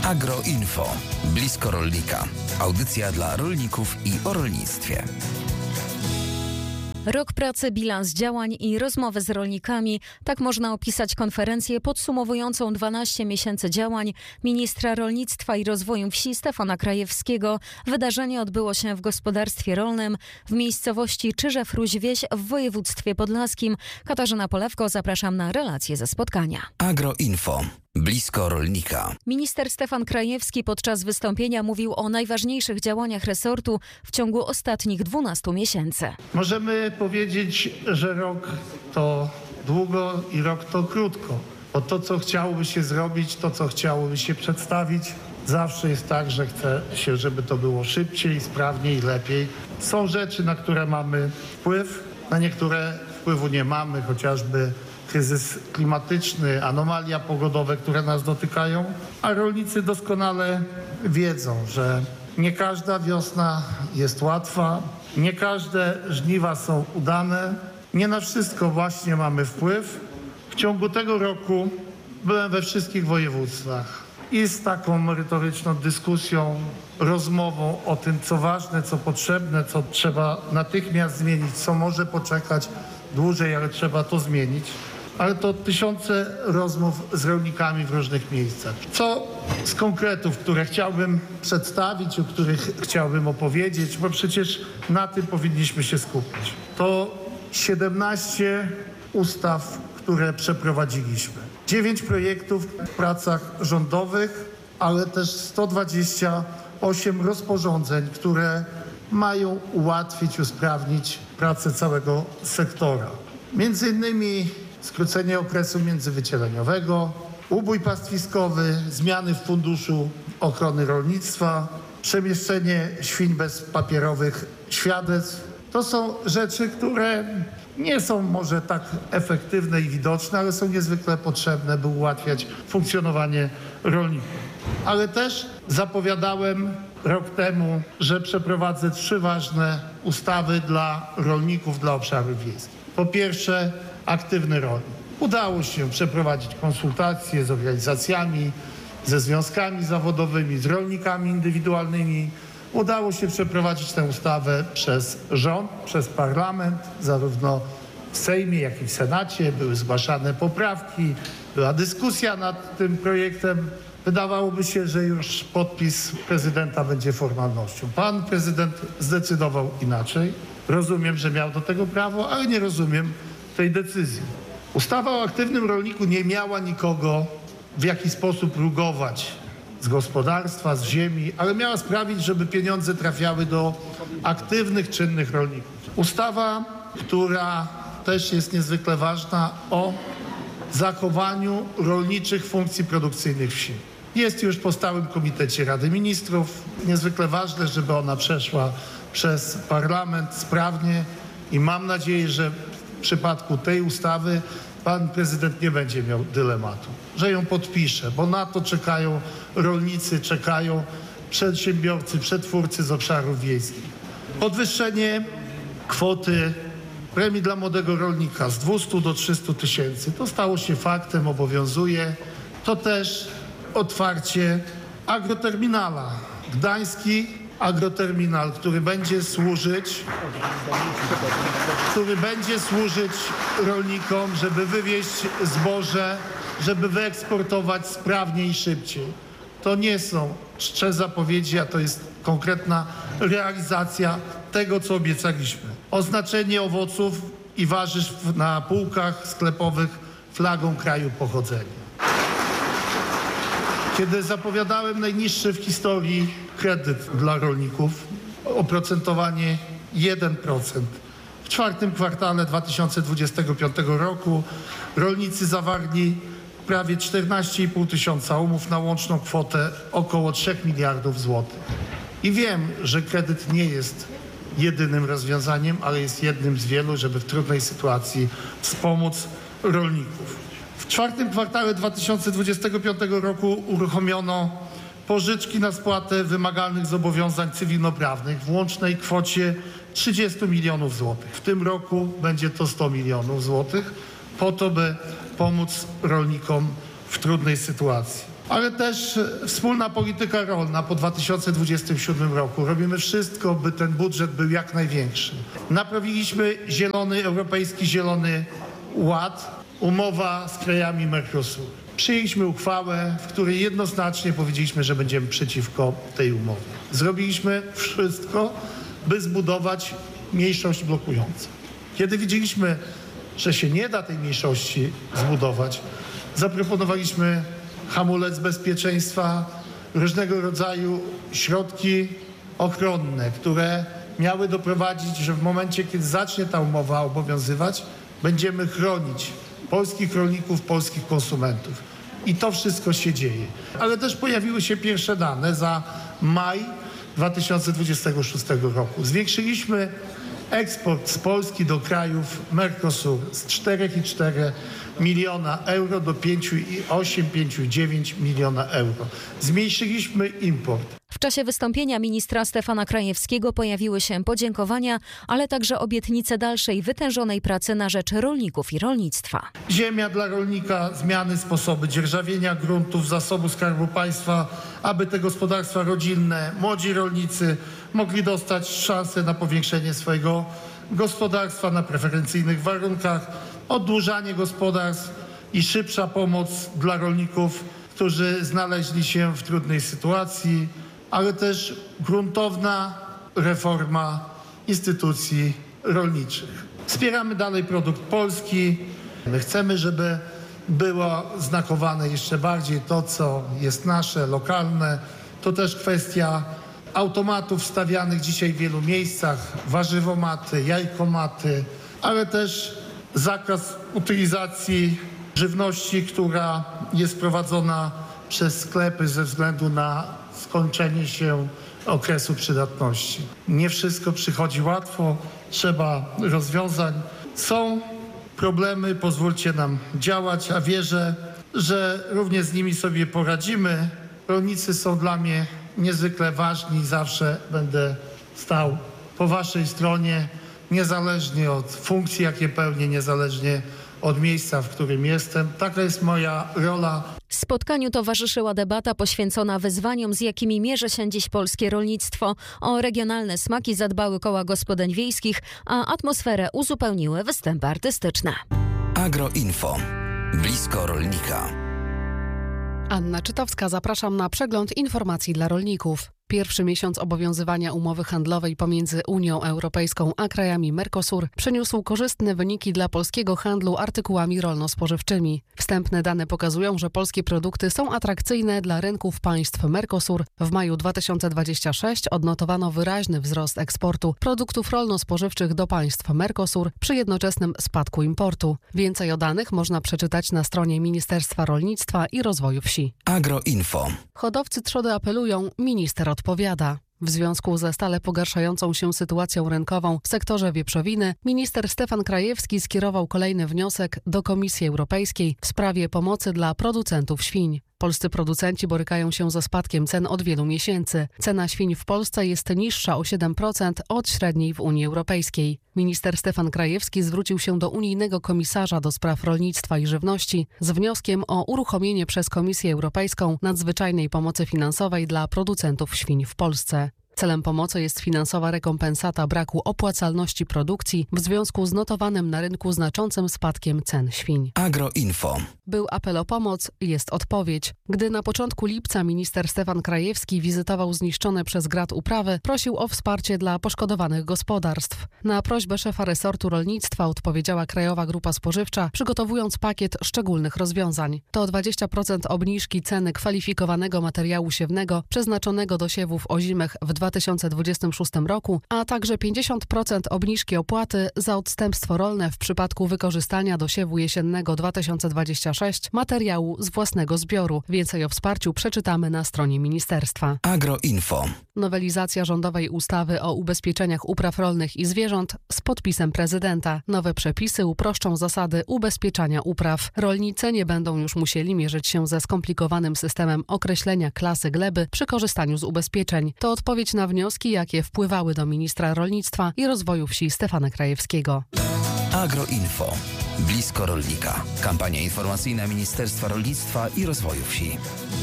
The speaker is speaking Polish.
Agroinfo. Blisko rolnika. Audycja dla rolników i o rolnictwie. Rok pracy, bilans działań i rozmowy z rolnikami. Tak można opisać konferencję podsumowującą 12 miesięcy działań ministra rolnictwa i rozwoju wsi Stefana Krajewskiego. Wydarzenie odbyło się w gospodarstwie rolnym w miejscowości Czyżew-Ruś-Wieś w województwie podlaskim. Katarzyna Polewko, zapraszam na relacje ze spotkania. Agroinfo. Blisko rolnika. Minister Stefan Krajewski podczas wystąpienia mówił o najważniejszych działaniach resortu w ciągu ostatnich 12 miesięcy. Możemy powiedzieć, że rok to długo i rok to krótko. Bo to, co chciałoby się zrobić, to, co chciałoby się przedstawić, zawsze jest tak, że chce się, żeby to było szybciej, sprawniej, lepiej. Są rzeczy, na które mamy wpływ, na niektóre wpływu nie mamy, chociażby kryzys klimatyczny, anomalia pogodowe, które nas dotykają, a rolnicy doskonale wiedzą, że nie każda wiosna jest łatwa, nie każde żniwa są udane, nie na wszystko właśnie mamy wpływ. W ciągu tego roku byłem we wszystkich województwach i z taką merytoryczną dyskusją, rozmową o tym, co ważne, co potrzebne, co trzeba natychmiast zmienić, co może poczekać dłużej, ale trzeba to zmienić. Ale to tysiące rozmów z rolnikami w różnych miejscach. Co z konkretów, które chciałbym przedstawić, o których chciałbym opowiedzieć, bo przecież na tym powinniśmy się skupić. To 17 ustaw, które przeprowadziliśmy. 9 projektów w pracach rządowych, ale też 128 rozporządzeń, które mają ułatwić, usprawnić pracę całego sektora. Między innymi skrócenie okresu międzywycieleniowego, ubój pastwiskowy, zmiany w Funduszu Ochrony Rolnictwa, przemieszczenie świń bez papierowych świadectw. To są rzeczy, które nie są może tak efektywne i widoczne, ale są niezwykle potrzebne, by ułatwiać funkcjonowanie rolników. Ale też zapowiadałem rok temu, że przeprowadzę 3 ważne ustawy dla rolników, dla obszarów wiejskich. Po pierwsze, aktywny rolnik. Udało się przeprowadzić konsultacje z organizacjami, ze związkami zawodowymi, z rolnikami indywidualnymi. Udało się przeprowadzić tę ustawę przez rząd, przez parlament, zarówno w Sejmie, jak i w Senacie. Były zgłaszane poprawki, była dyskusja nad tym projektem. Wydawałoby się, że już podpis prezydenta będzie formalnością. Pan prezydent zdecydował inaczej. Rozumiem, że miał do tego prawo, ale nie rozumiem tej decyzji. Ustawa o aktywnym rolniku nie miała nikogo w jakiś sposób rugować z gospodarstwa, z ziemi, ale miała sprawić, żeby pieniądze trafiały do aktywnych, czynnych rolników. Ustawa, która też jest niezwykle ważna, o zachowaniu rolniczych funkcji produkcyjnych wsi. Jest już po stałym komitecie Rady Ministrów. Niezwykle ważne, żeby ona przeszła przez parlament sprawnie i mam nadzieję, że w przypadku tej ustawy pan prezydent nie będzie miał dylematu, że ją podpisze, bo na to czekają rolnicy, czekają przedsiębiorcy, przetwórcy z obszarów wiejskich. Podwyższenie kwoty premii dla młodego rolnika z 200 do 300 tysięcy. To stało się faktem, obowiązuje. To też otwarcie agroterminala. Gdański agroterminal, który będzie służyć rolnikom, żeby wywieźć zboże, żeby wyeksportować sprawniej i szybciej. To nie są czcze zapowiedzi, a to jest konkretna realizacja tego, co obiecaliśmy. Oznaczenie owoców i warzyw na półkach sklepowych flagą kraju pochodzenia. Kiedy zapowiadałem najniższy w historii kredyt dla rolników, oprocentowanie 1%. W 4. kwartale 2025 roku rolnicy zawarli prawie 14,5 tysiąca umów na łączną kwotę około 3 miliardów złotych. I wiem, że kredyt nie jest jedynym rozwiązaniem, ale jest jednym z wielu, żeby w trudnej sytuacji wspomóc rolników. W 4. kwartale 2025 roku uruchomiono pożyczki na spłatę wymagalnych zobowiązań cywilnoprawnych w łącznej kwocie 30 milionów złotych. W tym roku będzie to 100 milionów złotych po to, by pomóc rolnikom w trudnej sytuacji. ale też wspólna polityka rolna po 2027 roku. Robimy wszystko, by ten budżet był jak największy. Naprawiliśmy Europejski Zielony Ład, umowa z krajami Mercosuru. Przyjęliśmy uchwałę, w której jednoznacznie powiedzieliśmy, że będziemy przeciwko tej umowie. Zrobiliśmy wszystko, by zbudować mniejszość blokującą. Kiedy widzieliśmy, że się nie da tej mniejszości zbudować, zaproponowaliśmy hamulec bezpieczeństwa, różnego rodzaju środki ochronne, które miały doprowadzić, że w momencie, kiedy zacznie ta umowa obowiązywać, będziemy chronić polskich rolników, polskich konsumentów. I to wszystko się dzieje. Ale też pojawiły się pierwsze dane za maj 2026 roku. Zwiększyliśmy eksport z Polski do krajów Mercosur z 4,4 miliona euro do 5,8–5,9 miliona euro. Zmniejszyliśmy import. W czasie wystąpienia ministra Stefana Krajewskiego pojawiły się podziękowania, ale także obietnice dalszej wytężonej pracy na rzecz rolników i rolnictwa. Ziemia dla rolnika, zmiany, sposoby dzierżawienia gruntów, zasobu Skarbu Państwa, aby te gospodarstwa rodzinne, młodzi rolnicy mogli dostać szansę na powiększenie swojego gospodarstwa na preferencyjnych warunkach, oddłużanie gospodarstw i szybsza pomoc dla rolników, którzy znaleźli się w trudnej sytuacji, ale też gruntowna reforma instytucji rolniczych. Wspieramy dalej produkt polski. My chcemy, żeby było znakowane jeszcze bardziej to, co jest nasze, lokalne. To też kwestia automatów stawianych dzisiaj w wielu miejscach, warzywomaty, jajkomaty, ale też zakaz utylizacji żywności, która jest prowadzona przez sklepy ze względu na skończenie się okresu przydatności. Nie wszystko przychodzi łatwo, trzeba rozwiązań. Są problemy, pozwólcie nam działać, a wierzę, że również z nimi sobie poradzimy. Rolnicy są dla mnie niezwykle ważni, zawsze będę stał po waszej stronie, niezależnie od funkcji, jakie pełnię, niezależnie od miejsca, w którym jestem. Taka jest moja rola. Spotkaniu towarzyszyła debata poświęcona wyzwaniom, z jakimi mierzy się dziś polskie rolnictwo. O regionalne smaki zadbały koła gospodyń wiejskich, a atmosferę uzupełniły występy artystyczne. Agroinfo. Blisko rolnika. Anna Czytowska, zapraszam na przegląd informacji dla rolników. Pierwszy miesiąc obowiązywania umowy handlowej pomiędzy Unią Europejską a krajami Mercosur przyniósł korzystne wyniki dla polskiego handlu artykułami rolno-spożywczymi. Wstępne dane pokazują, że polskie produkty są atrakcyjne dla rynków państw Mercosur. W maju 2026 odnotowano wyraźny wzrost eksportu produktów rolno-spożywczych do państw Mercosur przy jednoczesnym spadku importu. Więcej o danych można przeczytać na stronie Ministerstwa Rolnictwa i Rozwoju Wsi. Agroinfo. Hodowcy trzody apelują, minister odpowiada. W związku ze stale pogarszającą się sytuacją rynkową w sektorze wieprzowiny, minister Stefan Krajewski skierował kolejny wniosek do Komisji Europejskiej w sprawie pomocy dla producentów świń. Polscy producenci borykają się ze spadkiem cen od wielu miesięcy. Cena świń w Polsce jest niższa o 7% od średniej w Unii Europejskiej. Minister Stefan Krajewski zwrócił się do unijnego komisarza do spraw rolnictwa i żywności z wnioskiem o uruchomienie przez Komisję Europejską nadzwyczajnej pomocy finansowej dla producentów świń w Polsce. Celem pomocy jest finansowa rekompensata braku opłacalności produkcji w związku z notowanym na rynku znaczącym spadkiem cen świń. Agroinfo. Był apel o pomoc, jest odpowiedź. Gdy na początku lipca minister Stefan Krajewski wizytował zniszczone przez grad uprawy, prosił o wsparcie dla poszkodowanych gospodarstw. Na prośbę szefa resortu rolnictwa odpowiedziała Krajowa Grupa Spożywcza, przygotowując pakiet szczególnych rozwiązań. To 20% obniżki ceny kwalifikowanego materiału siewnego przeznaczonego do siewów ozimych w 2026 roku, a także 50% obniżki opłaty za odstępstwo rolne w przypadku wykorzystania do siewu jesiennego 2026 materiału z własnego zbioru. Więcej o wsparciu przeczytamy na stronie ministerstwa. Agroinfo. Nowelizacja rządowej ustawy o ubezpieczeniach upraw rolnych i zwierząt z podpisem prezydenta. Nowe przepisy uproszczą zasady ubezpieczania upraw. Rolnicy nie będą już musieli mierzyć się ze skomplikowanym systemem określenia klasy gleby przy korzystaniu z ubezpieczeń. To odpowiedź na wnioski, jakie wpływały do ministra rolnictwa i rozwoju wsi Stefana Krajewskiego. Agroinfo. Blisko rolnika. Kampania informacyjna Ministerstwa Rolnictwa i Rozwoju Wsi.